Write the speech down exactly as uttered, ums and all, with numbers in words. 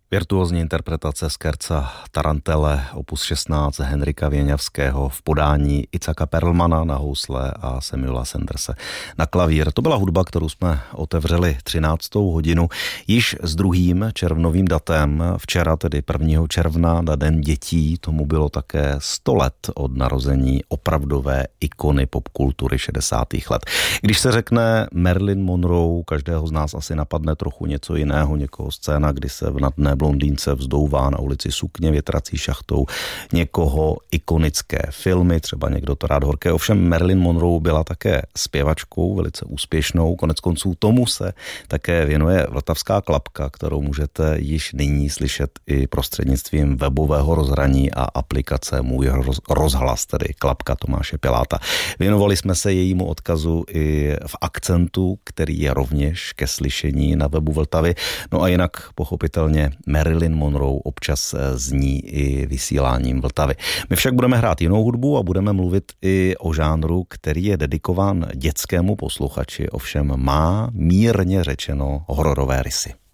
Virtuózní interpretace Scherza Tarantelle opus šestnáct Henrika Věňavského v podání Icaka Perlmana na housle a Samuela Sanderse na klavír. To byla hudba, kterou jsme otevřeli třináctou hodinu již s druhým červnovým datem. Včera, tedy prvního června, na Den dětí, tomu bylo také sto let od narození opravdové ikony popkultury šedesátých let. Když se řekne Marilyn Monroe, každého z nás asi napadne trochu něco jiného, někoho scéna, kdy se v nadné blondýnce vzdouvá na ulici sukně větrací šachtou, někoho ikonické filmy, třeba Někdo to rád horké. Ovšem Marilyn Monroe byla také zpěvačkou, velice úspěšnou, konec konců tomu se také věnuje Vltavská klapka, kterou můžete již nyní slyšet i prostřednictvím webového rozhraní a aplikace Můj rozhlas, tedy Klapka Tomáše Piláta. Věnovali jsme se jejímu odkazu i v Akcentu, který je rovněž ke slyšení na webu Vltavy. No a jinak pochopitelně Marilyn Monroe občas zní i vysíláním Vltavy. My však budeme hrát jinou hudbu a budeme mluvit i o žánru, který je dedikován dětskému posluchači, ovšem má mírně řečeno hororové rysy.